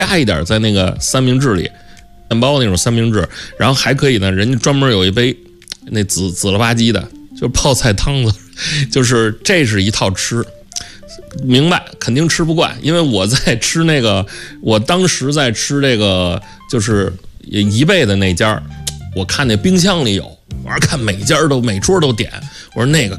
加一点在那个三明治里，面包那种三明治，然后还可以呢，人家专门有一杯那紫了吧唧的，就是泡菜汤子，就是这是一套吃。明白，肯定吃不惯，因为我在吃那个，我当时在吃这个就是一倍的那家，我看那冰箱里有，我说看每桌都点，我说那个